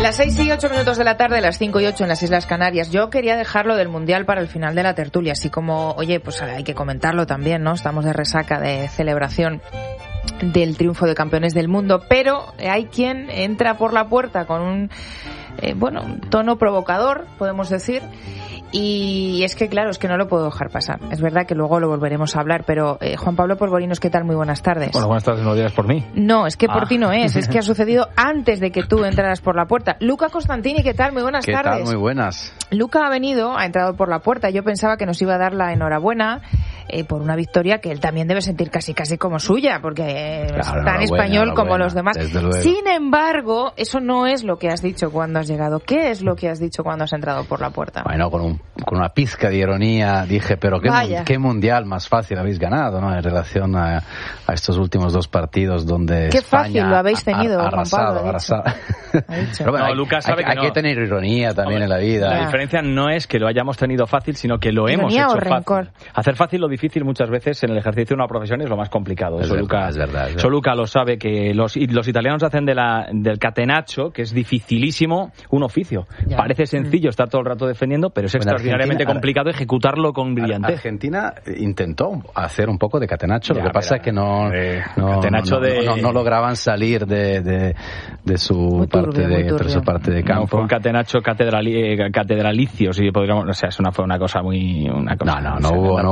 Las 6:08 de la tarde, las 5:08 en las Islas Canarias. Yo quería dejarlo del Mundial para el final de la tertulia, así como, oye, pues hay que comentarlo también, ¿no? Estamos de resaca de celebración del triunfo de campeones del mundo, pero hay quien entra por la puerta con un tono provocador, podemos decir, y es que claro, es que no lo puedo dejar pasar. Es verdad que luego lo volveremos a hablar, pero Juan Pablo Polvorinos, ¿qué tal? Muy buenas tardes. Bueno, buenas tardes, no lo digas por mí. No, es que por ti no es que ha sucedido antes de que tú entraras por la puerta. Luca Costantini, ¿qué tal? Muy buenas tardes. ¿Qué tal? Muy buenas. Luca ha entrado por la puerta. Yo pensaba que nos iba a dar la enhorabuena por una victoria que él también debe sentir casi como suya, porque es tan español como los demás. Sin embargo, eso no es lo que has dicho cuando has llegado. ¿Qué es lo que has dicho cuando has entrado por la puerta? Bueno, con una pizca de ironía dije, pero qué mundial más fácil habéis ganado, ¿no? En relación a estos últimos dos partidos donde qué España fácil lo habéis tenido, arrasado. Pero bueno, Lucas sabe que hay que tener ironía también en la vida. La diferencia no es que lo hayamos tenido fácil, sino que lo hemos hecho fácil. Hacer fácil lo difícil muchas veces en el ejercicio de una profesión es lo más complicado. Es verdad. Luca lo sabe, que los italianos hacen del catenaccio, que es dificilísimo, un oficio. Ya. Parece sencillo estar todo el rato defendiendo, pero es extraordinariamente complicado ejecutar con brillantez. Argentina intentó hacer un poco de catenaccio, lo que pasa es que no lograban salir de su parte de campo. No, fue un catenaccio catedralicio, si podríamos, o sea, fue una cosa muy... No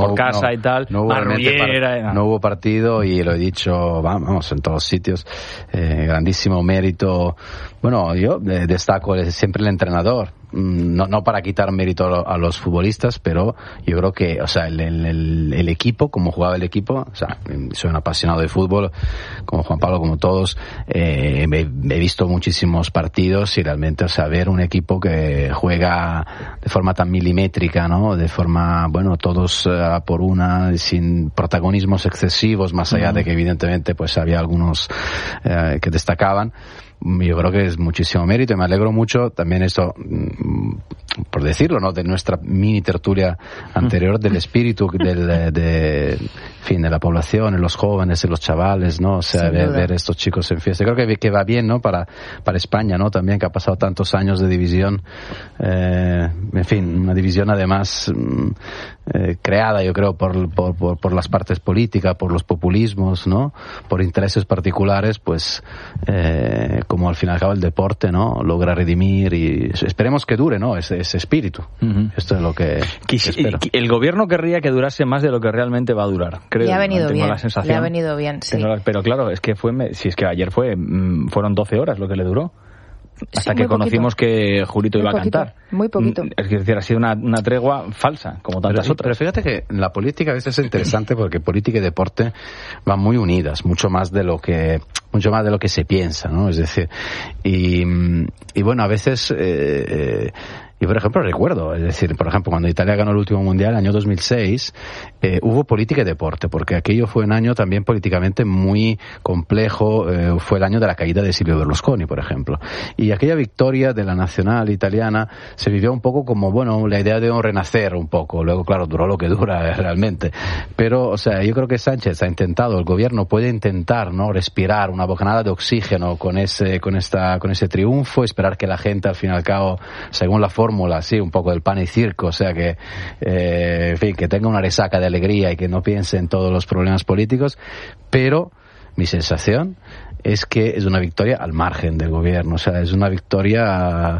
hubo partido, y lo he dicho, vamos, en todos sitios, grandísimo mérito. Bueno, yo destaco siempre el entrenador. No para quitar mérito a los futbolistas, pero yo creo que, o sea, el equipo, como jugaba el equipo, o sea, soy un apasionado de fútbol, como Juan Pablo, como todos, he visto muchísimos partidos y realmente, o sea, ver un equipo que juega de forma tan milimétrica, ¿no? De forma, todos por una, sin protagonismos excesivos, más allá de que evidentemente pues había algunos que destacaban. Yo creo que es muchísimo mérito y me alegro mucho también esto, por decirlo, ¿no? De nuestra mini tertulia anterior, del espíritu de la población, en los jóvenes, en los chavales, ¿no? O sea, ver estos chicos en fiesta. Creo que va bien, ¿no? Para España, ¿no? También, que ha pasado tantos años de división, una división además creada, yo creo, por las partes políticas, por los populismos, ¿no? Por intereses particulares, pues como al fin y al cabo el deporte, ¿no? Logra redimir, y esperemos que dure, ¿no? Ese espíritu. Esto es lo que espero. El gobierno querría que durase más de lo que realmente va a durar, creo. Le ha venido bien, sí. Pero claro, es que ayer fueron 12 horas lo que le duró. Hasta que conocimos que Julito iba a cantar. Muy poquito. Es decir, ha sido una tregua falsa, como tantas otras. Pero fíjate que la política a veces es interesante, porque política y deporte van muy unidas, mucho más de lo que se piensa, ¿no? Es decir, y bueno, a veces y por ejemplo recuerdo, es decir, por ejemplo, cuando Italia ganó el último mundial, el año 2006, hubo política y deporte, porque aquello fue un año también políticamente muy complejo. Fue el año de la caída de Silvio Berlusconi, por ejemplo, y aquella victoria de la nacional italiana se vivió un poco como, la idea de un renacer un poco. Luego, claro, duró lo que dura realmente, pero, o sea, yo creo que Sánchez ha intentado, el gobierno puede intentar, ¿no? Respirar una bocanada de oxígeno con ese triunfo, esperar que la gente, al fin y al cabo, según la fórmula, sí, un poco del pan y circo, o sea, que que tenga una resaca de alegría y que no piense en todos los problemas políticos. Pero mi sensación es que es una victoria al margen del gobierno, o sea, es una victoria,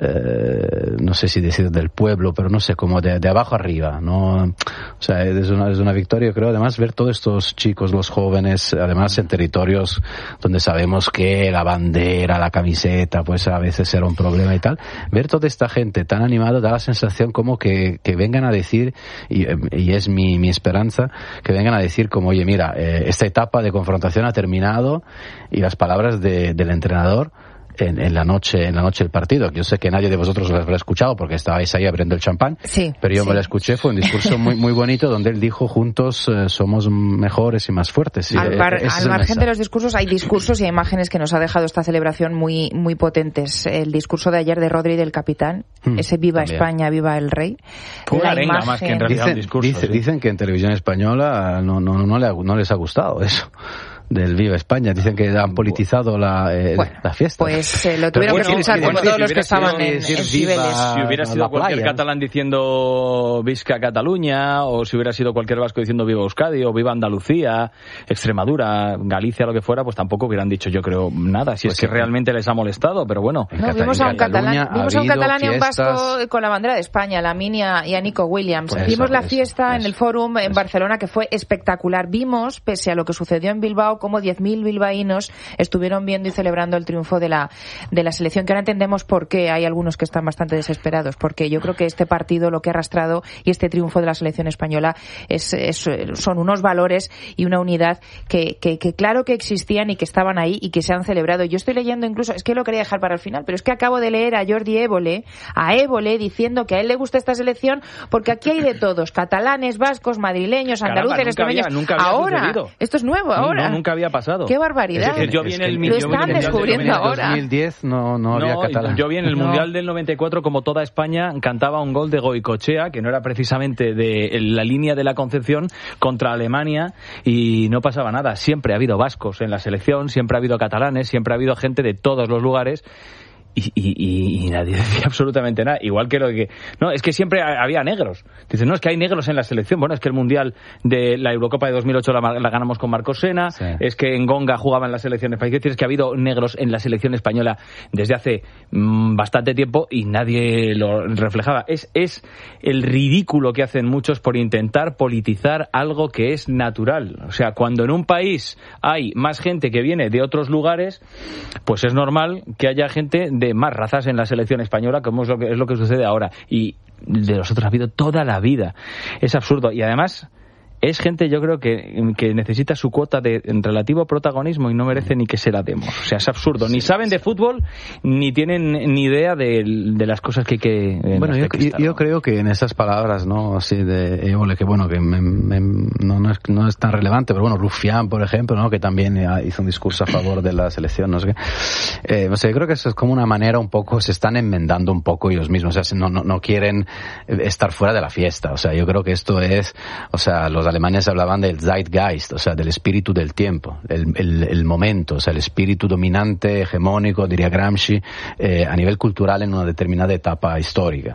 no sé si decir del pueblo, pero no sé, como de abajo arriba, ¿no? O sea, es una victoria, yo creo, además, ver todos estos chicos, los jóvenes, además en territorios donde sabemos que la bandera, la camiseta, pues a veces era un problema y tal, ver toda esta gente tan animada da la sensación como que vengan a decir, y es mi esperanza, que vengan a decir como, oye, mira, esta etapa de confrontación ha terminado, y las palabras del entrenador en la noche del partido. Yo sé que nadie de vosotros lo habrá escuchado porque estabais ahí abriendo el champán, pero yo me lo escuché. Fue un discurso muy, muy bonito donde él dijo: juntos somos mejores y más fuertes. Al margen de los discursos, hay discursos y hay imágenes que nos ha dejado esta celebración muy, muy potentes. El discurso de ayer de Rodri, del capitán, ese viva también. España, viva el rey. Fue una arenga más que en realidad un discurso. Dicen que en televisión española no les ha gustado eso. del Viva España. Dicen que han politizado la fiesta. Pues lo tuvieron que escuchar como todos los que estaban en Cibeles. Si hubiera sido cualquier catalán diciendo Visca Cataluña, o si hubiera sido cualquier vasco diciendo Viva Euskadi, o Viva Andalucía, Extremadura, Galicia, lo que fuera, pues tampoco hubieran dicho, yo creo, nada, si pues es que realmente les ha molestado, pero bueno. No, vimos a un catalán y a un vasco con la bandera de España, a Lamin y a Nico Williams. Pues vimos la fiesta en el Fórum en Barcelona, que fue espectacular. Vimos, pese a lo que sucedió en Bilbao, como 10.000 bilbaínos estuvieron viendo y celebrando el triunfo de la selección, que ahora entendemos por qué hay algunos que están bastante desesperados, porque yo creo que este partido lo que ha arrastrado y este triunfo de la selección española son unos valores y una unidad que claro que existían y que estaban ahí y que se han celebrado. Yo estoy leyendo incluso, es que lo quería dejar para el final, pero es que acabo de leer a Jordi Évole diciendo que a él le gusta esta selección porque aquí hay de todos, catalanes, vascos, madrileños, andaluces, extremeños. Ahora, sucedido. Esto es nuevo ahora. No, nunca había pasado. ¡Qué barbaridad! Yo vi en el lo están descubriendo ahora. En 2010 no había catalán. Yo vi en el Mundial del 94 como toda España cantaba un gol de Goicoechea, que no era precisamente de la línea de la Concepción, contra Alemania, y no pasaba nada. Siempre ha habido vascos en la selección, siempre ha habido catalanes, siempre ha habido gente de todos los lugares. Y nadie decía absolutamente nada. Igual que lo que... No, es que siempre había negros. Dicen, no, es que hay negros en la selección. Bueno, es que el Mundial de la Eurocopa de 2008 la ganamos con Marcos Sena. Sí. Es que Ngonga jugaba en la selección española. Es que ha habido negros en la selección española desde hace bastante tiempo y nadie lo reflejaba. Es el ridículo que hacen muchos por intentar politizar algo que es natural. O sea, cuando en un país hay más gente que viene de otros lugares, pues es normal que haya gente de más razas en la selección española, como es lo que sucede ahora, y de los otros ha habido toda la vida. Es absurdo, y además es gente, yo creo, que necesita su cuota de relativo protagonismo y no merece ni que se la demos. O sea, es absurdo. Ni saben de fútbol, ni tienen ni idea de las cosas que hay que... Bueno, yo creo que en esas palabras, ¿no? Así de Évole, que bueno, que no es tan relevante, pero bueno, Rufián, por ejemplo, ¿no? Que también hizo un discurso a favor de la selección, no sé qué. O sea, yo creo que eso es como una manera un poco, se están enmendando un poco ellos mismos. O sea, no quieren estar fuera de la fiesta. O sea, yo creo que esto es... O sea, los alemanes hablaban del Zeitgeist, o sea, del espíritu del tiempo, el momento, o sea, el espíritu dominante, hegemónico, diría Gramsci, a nivel cultural en una determinada etapa histórica.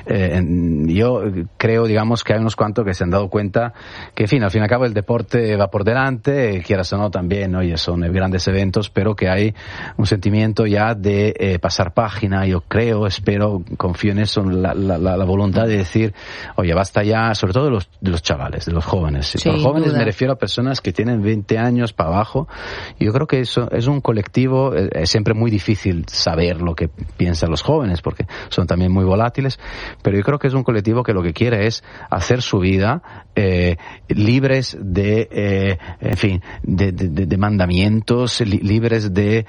Yo creo, digamos, que hay unos cuantos que se han dado cuenta que, en fin, al fin y al cabo el deporte va por delante, quieras o no también, oye, son grandes eventos, pero que hay un sentimiento ya de pasar página, yo creo, espero, confío en eso, la voluntad de decir, oye, basta ya, sobre todo de los chavales, de los jóvenes. Sí, por jóvenes me refiero a personas que tienen 20 años para abajo. Yo creo que eso es un colectivo, es siempre muy difícil saber lo que piensan los jóvenes porque son también muy volátiles, pero yo creo que es un colectivo que lo que quiere es hacer su vida libres de, en fin, de mandamientos, libres de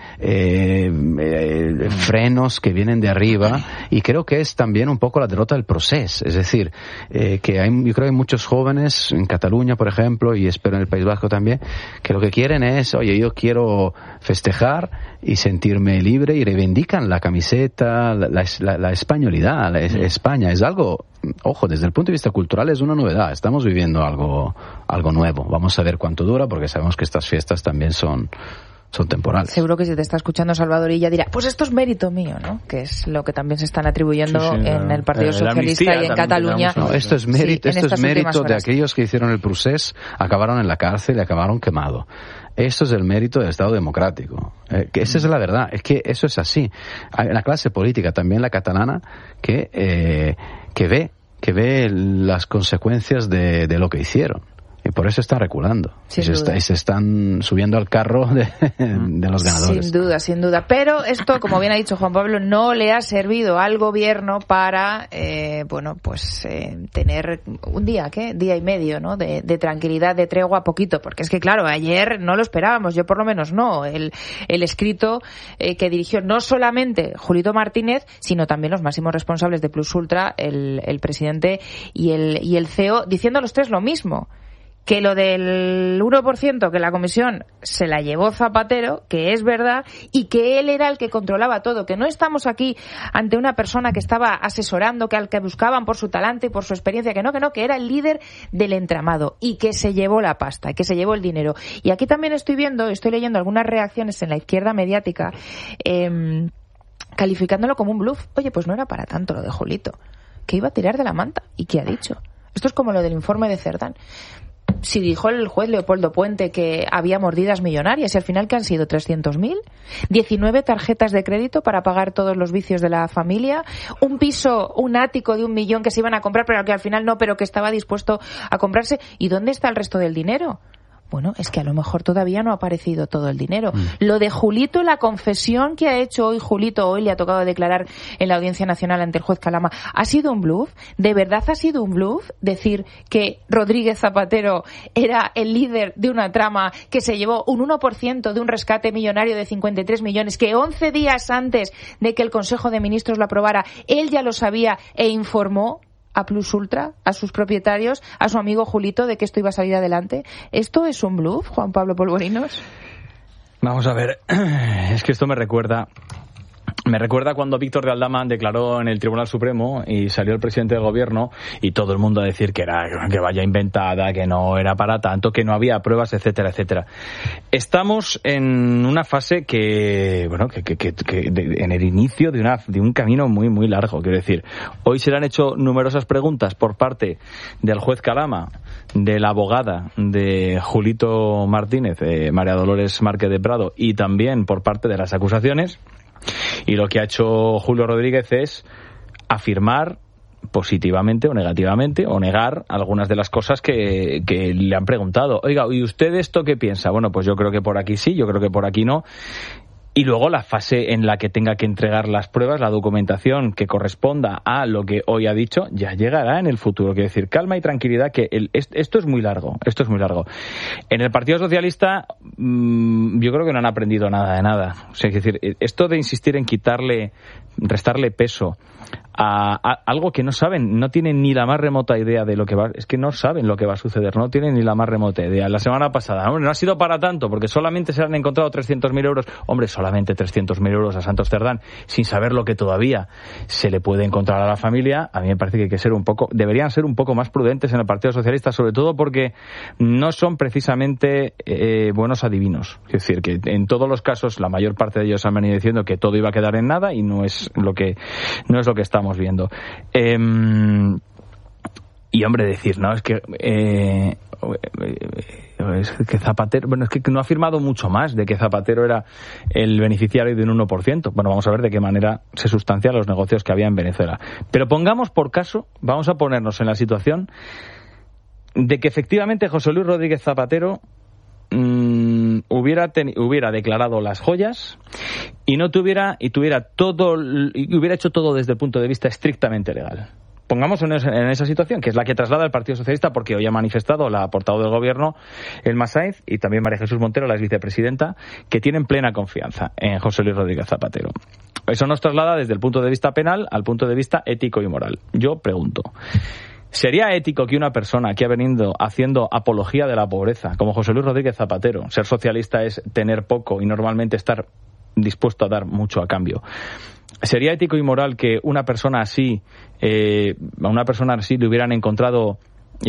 frenos que vienen de arriba, y creo que es también un poco la derrota del proceso. Es decir, que yo creo que hay muchos jóvenes en Cataluña, por ejemplo, y espero en el País Vasco también, que lo que quieren es, oye, yo quiero festejar y sentirme libre, y reivindican la camiseta, la españolidad, España. Es algo, ojo, desde el punto de vista cultural es una novedad. Estamos viviendo algo nuevo. Vamos a ver cuánto dura, porque sabemos que estas fiestas también son temporales. Seguro que si te está escuchando Salvadorilla dirá, pues esto es mérito mío, ¿no? Que es lo que también se están atribuyendo en el Partido Socialista y en Cataluña. No, esto es mérito, de aquellos que hicieron el procés, acabaron en la cárcel y acabaron quemados. Esto es el mérito del Estado democrático. Que esa es la verdad, es que eso es así. Hay una clase política, también la catalana, que ve las consecuencias de lo que hicieron. Y por eso está reculando. Y se están subiendo al carro de los ganadores. Sin duda. Pero esto, como bien ha dicho Juan Pablo, no le ha servido al gobierno para, tener un día y medio, ¿no? De tranquilidad, de tregua, poquito. Porque es que, claro, ayer no lo esperábamos. Yo por lo menos no. El escrito que dirigió no solamente Julito Martínez, sino también los máximos responsables de Plus Ultra, el presidente y el CEO, diciendo los tres lo mismo. que lo del 1% que la comisión se la llevó Zapatero, que es verdad, y que él era el que controlaba todo, que no estamos aquí ante una persona que estaba asesorando, que al que buscaban por su talante y por su experiencia, que era el líder del entramado y que se llevó la pasta, que se llevó el dinero. Y aquí también estoy leyendo algunas reacciones en la izquierda mediática calificándolo como un bluff. Oye, pues no era para tanto lo de Julito, que iba a tirar de la manta. ¿Y qué ha dicho? Esto es como lo del informe de Cerdán. Si dijo el juez Leopoldo Puente que había mordidas millonarias, y al final que han sido 300.000, 19 tarjetas de crédito para pagar todos los vicios de la familia, un piso, un ático de 1 millón que se iban a comprar, pero que al final no, pero que estaba dispuesto a comprarse. ¿Y dónde está el resto del dinero? Bueno, es que a lo mejor todavía no ha aparecido todo el dinero. Lo de Julito, la confesión que ha hecho hoy Julito, hoy le ha tocado declarar en la Audiencia Nacional ante el juez Calama, ¿ha sido un bluff? ¿De verdad ha sido un bluff decir que Rodríguez Zapatero era el líder de una trama que se llevó un 1% de un rescate millonario de 53 millones, que 11 días antes de que el Consejo de Ministros lo aprobara, él ya lo sabía e informó a Plus Ultra, a sus propietarios, a su amigo Julito, de que esto iba a salir adelante? ¿Esto es un bluff, Juan Pablo Polvorinos? Vamos a ver, es que esto me recuerda cuando Víctor de Aldama declaró en el Tribunal Supremo y salió el presidente del gobierno y todo el mundo a decir que vaya inventada, que no era para tanto, que no había pruebas, etcétera, etcétera. Estamos en una fase que en el inicio de un camino muy, muy largo. Quiero decir, hoy se le han hecho numerosas preguntas por parte del juez Calama, de la abogada de Julito Martínez, María Dolores Márquez de Prado, y también por parte de las acusaciones. Y lo que ha hecho Julio Rodríguez es afirmar positivamente o negativamente o negar algunas de las cosas que le han preguntado. Oiga, ¿y usted esto qué piensa? Bueno, pues yo creo que por aquí sí, yo creo que por aquí no. Y luego la fase en la que tenga que entregar las pruebas, la documentación que corresponda a lo que hoy ha dicho, ya llegará en el futuro. Quiero decir, calma y tranquilidad, que esto es muy largo. En el Partido Socialista yo creo que no han aprendido nada de nada. O sea, es decir, esto de insistir en restarle peso a algo que no saben, no tienen ni la más remota idea de lo que va, es que no saben lo que va a suceder, no tienen ni la más remota idea. La semana pasada, hombre, no ha sido para tanto, porque solamente se han encontrado 300.000 euros, hombre, solamente 300.000 euros a Santos Cerdán, sin saber lo que todavía se le puede encontrar a la familia. A mí me parece que hay que ser deberían ser un poco más prudentes en el Partido Socialista, sobre todo porque no son precisamente buenos adivinos. Es decir, que en todos los casos, la mayor parte de ellos han venido diciendo que todo iba a quedar en nada, y no es lo que estamos viendo. Y hombre, decir, no, es que Zapatero, bueno, es que no ha afirmado mucho más de que Zapatero era el beneficiario de un 1%. Bueno, vamos a ver de qué manera se sustancian los negocios que había en Venezuela. Pero pongamos por caso, vamos a ponernos en la situación de que efectivamente José Luis Rodríguez Zapatero hubiera declarado las joyas y hubiera hecho todo desde el punto de vista estrictamente legal. Pongamos en esa situación, que es la que traslada el Partido Socialista, porque hoy ha manifestado la portavoz del Gobierno, Elma Sainz, y también María Jesús Montero, la exvicepresidenta, que tienen plena confianza en José Luis Rodríguez Zapatero. Eso nos traslada desde el punto de vista penal al punto de vista ético y moral. Yo pregunto, ¿sería ético que una persona que ha venido haciendo apología de la pobreza, como José Luis Rodríguez Zapatero, ser socialista es tener poco y normalmente estar dispuesto a dar mucho a cambio? ¿Sería ético y moral que una persona así, a una persona así le hubieran encontrado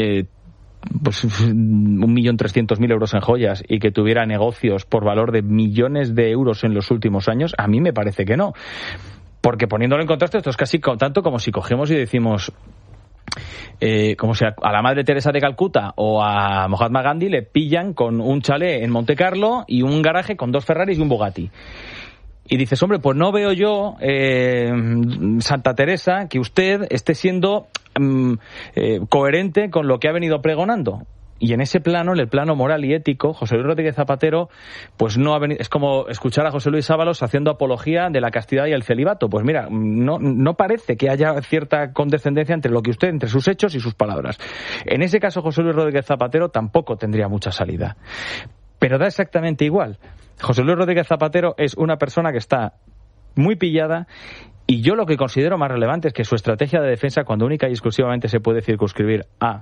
1.300.000 euros en joyas y que tuviera negocios por valor de millones de euros en los últimos años? A mí me parece que no. Porque poniéndolo en contraste, esto es casi tanto como si cogemos y decimos, como si a la Madre Teresa de Calcuta o a Mahatma Gandhi le pillan con un chalet en Monte Carlo y un garaje con 2 Ferraris y un Bugatti. Y dices, hombre, pues no veo yo, Santa Teresa, que usted esté siendo coherente con lo que ha venido pregonando. Y en ese plano, en el plano moral y ético, José Luis Rodríguez Zapatero, pues no ha venido. Es como escuchar a José Luis Ábalos haciendo apología de la castidad y el celibato. Pues mira, no parece que haya cierta condescendencia entre sus hechos y sus palabras. En ese caso, José Luis Rodríguez Zapatero tampoco tendría mucha salida. Pero da exactamente igual. José Luis Rodríguez Zapatero es una persona que está muy pillada, y yo lo que considero más relevante es que su estrategia de defensa, cuando única y exclusivamente se puede circunscribir a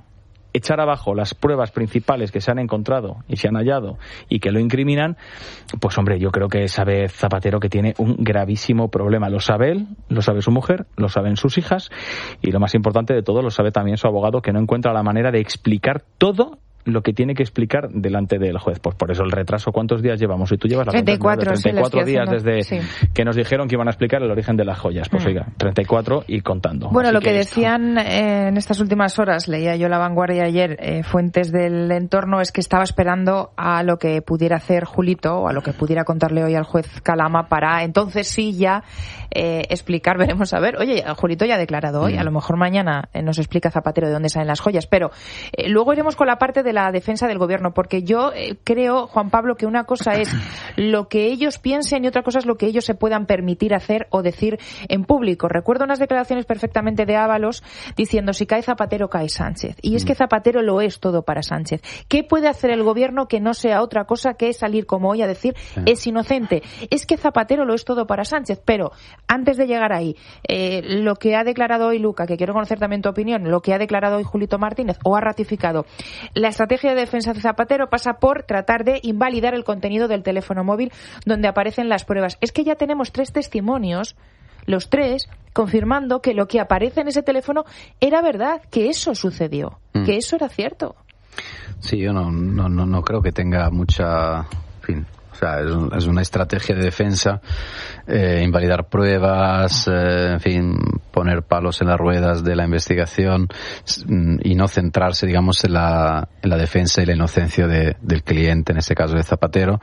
echar abajo las pruebas principales que se han encontrado y se han hallado y que lo incriminan, pues hombre, yo creo que sabe Zapatero que tiene un gravísimo problema. Lo sabe él, lo sabe su mujer, lo saben sus hijas y lo más importante de todo, lo sabe también su abogado, que no encuentra la manera de explicar todo lo que tiene que explicar delante del juez. Pues por eso el retraso. ¿Cuántos días llevamos? Si tú llevas la 34 días desde que nos dijeron que iban a explicar el origen de las joyas. Pues oiga, 34 y contando. Bueno, así lo que decían en estas últimas horas, leía yo La Vanguardia ayer, fuentes del entorno, es que estaba esperando a lo que pudiera hacer Julito o a lo que pudiera contarle hoy al juez Calama para entonces sí ya explicar, veremos a ver. Oye, Julito ya ha declarado hoy, a lo mejor mañana nos explica Zapatero de dónde salen las joyas, pero luego iremos con la parte de la defensa del gobierno, porque yo creo, Juan Pablo, que una cosa es lo que ellos piensen y otra cosa es lo que ellos se puedan permitir hacer o decir en público. Recuerdo unas declaraciones perfectamente de Ábalos diciendo si cae Zapatero, cae Sánchez. Y es que Zapatero lo es todo para Sánchez. ¿Qué puede hacer el gobierno que no sea otra cosa que salir como hoy a decir es inocente? Es que Zapatero lo es todo para Sánchez, pero antes de llegar ahí, lo que ha declarado hoy Luca, que quiero conocer también tu opinión, lo que ha declarado hoy Julito Martínez o ha ratificado, la estrategia de defensa de Zapatero pasa por tratar de invalidar el contenido del teléfono móvil donde aparecen las pruebas. Es que ya tenemos 3 testimonios, los 3, confirmando que lo que aparece en ese teléfono era verdad, que eso sucedió, que eso era cierto. Sí, yo no creo que tenga mucha... En fin. O sea, es una estrategia de defensa, invalidar pruebas, en fin, poner palos en las ruedas de la investigación y no centrarse, digamos, en la defensa y la inocencia del cliente, en este caso de Zapatero.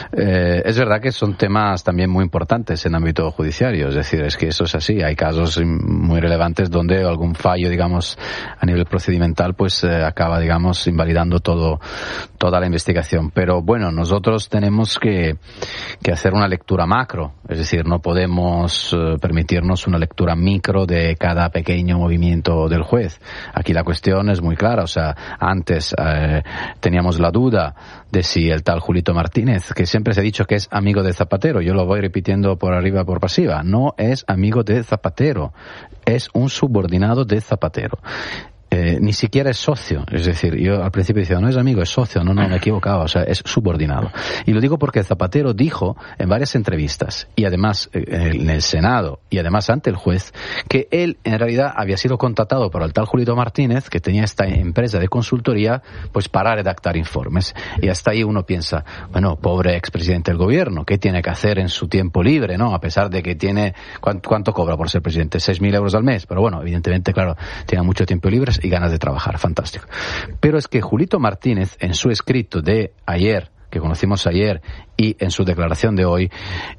Es verdad que son temas también muy importantes en ámbito judiciario, es decir, es que eso es así. Hay casos muy relevantes donde algún fallo, digamos, a nivel procedimental, pues acaba, digamos, invalidando toda la investigación. Pero bueno, nosotros tenemos que hacer una lectura macro, es decir, no podemos permitirnos una lectura micro de cada pequeño movimiento del juez. Aquí la cuestión es muy clara, o sea, antes teníamos la duda de si el tal Julito Martínez, que siempre se ha dicho que es amigo de Zapatero, yo lo voy repitiendo por arriba por pasiva, no es amigo de Zapatero, es un subordinado de Zapatero. Ni siquiera es socio, es decir, yo al principio decía, no es amigo, es socio, no, me he equivocado, o sea, es subordinado. Y lo digo porque Zapatero dijo en varias entrevistas, y además en el Senado, y además ante el juez, que él en realidad había sido contratado por el tal Julito Martínez, que tenía esta empresa de consultoría, pues para redactar informes. Y hasta ahí uno piensa, bueno, pobre expresidente del gobierno, ¿qué tiene que hacer en su tiempo libre, no? A pesar de que tiene, ¿cuánto cobra por ser presidente? 6.000 euros al mes, pero bueno, evidentemente, claro, tiene mucho tiempo libre y ganas de trabajar, fantástico. Pero es que Julito Martínez, en su escrito de ayer, que conocimos ayer, y en su declaración de hoy,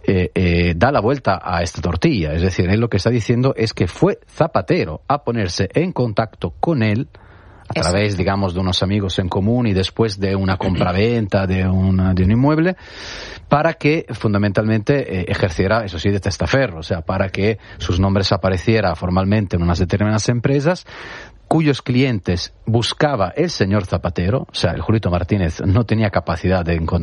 da la vuelta a esta tortilla. Es decir, él lo que está diciendo es que fue Zapatero a ponerse en contacto con él a través, digamos, de unos amigos en común y después de una compraventa de un inmueble, para que fundamentalmente ejerciera, eso sí, de testaferro, o sea, para que sus nombres apareciera formalmente en unas determinadas empresas cuyos clientes buscaba el señor Zapatero. O sea, el Julito Martínez no tenía capacidad de encontrar